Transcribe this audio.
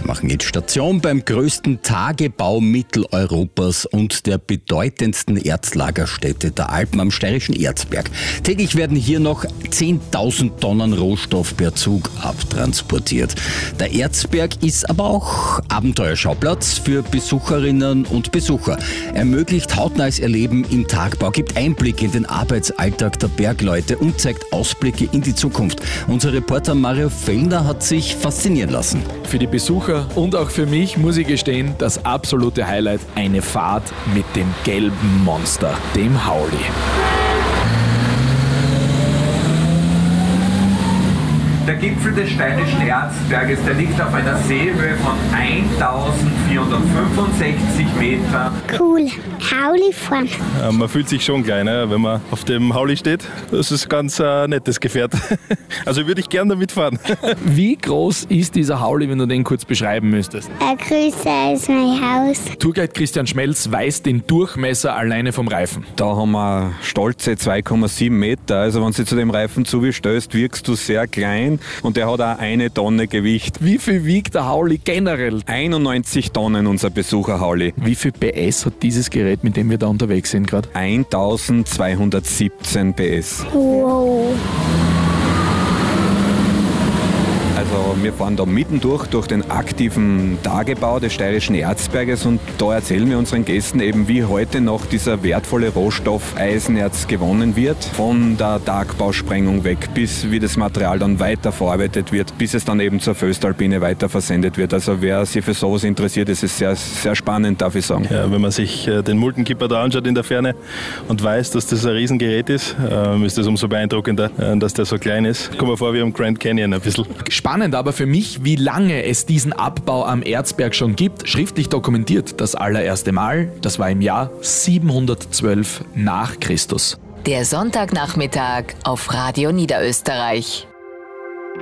Wir machen jetzt Station beim größten Tagebau Mitteleuropas und der bedeutendsten Erzlagerstätte der Alpen am steirischen Erzberg. Täglich werden hier noch 10.000 Tonnen Rohstoff per Zug abtransportiert. Der Erzberg ist aber auch Abenteuerschauplatz für Besucherinnen und Besucher. Ermöglicht hautnahes Erleben im Tagbau, gibt Einblick in den Arbeitsalltag der Bergleute und zeigt Ausblicke in die Zukunft. Unser Reporter Mario Fellner hat sich faszinieren lassen. Für die Besucher und auch für mich, muss ich gestehen, das absolute Highlight: eine Fahrt mit dem gelben Monster, dem Hauli. Der Gipfel des steirischen Erzberges, der liegt auf einer Seehöhe von 1465 Metern. Cool, Hauli fahren. Man fühlt sich schon klein, wenn man auf dem Hauli steht. Das ist ganz nettes Gefährt. Also würde ich gerne damit fahren. Wie groß ist dieser Hauli, wenn du den kurz beschreiben müsstest? Größer als mein Haus. Tourguide Christian Schmelz weiß den Durchmesser alleine vom Reifen. Da haben wir stolze 2,7 Meter. Also wenn du zu dem Reifen zugestößt, wirkst du sehr klein. Und der hat auch 1 Tonne Gewicht. Wie viel wiegt der Hauli generell? 91 Tonnen unser Besucher-Hauli. Wie viel PS hat dieses Gerät, mit dem wir da unterwegs sind gerade? 1217 PS. Wow. Also wir fahren da mittendurch durch den aktiven Tagebau des steirischen Erzberges und da erzählen wir unseren Gästen eben, wie heute noch dieser wertvolle Rohstoff Eisenerz gewonnen wird. Von der Tagbausprengung weg, bis wie das Material dann weiterverarbeitet wird, bis es dann eben zur Voestalpine weiter versendet wird. Also wer sich für sowas interessiert, ist es sehr, sehr spannend, darf ich sagen. Ja, wenn man sich den Muldenkipper da anschaut in der Ferne und weiß, dass das ein Riesengerät ist das umso beeindruckender, dass der so klein ist. Kommt mir vor wie am Grand Canyon ein bisschen. Spannend aber für mich, wie lange es diesen Abbau am Erzberg schon gibt. Schriftlich dokumentiert das allererste Mal, das war im Jahr 712 nach Christus. Der Sonntagnachmittag auf Radio Niederösterreich.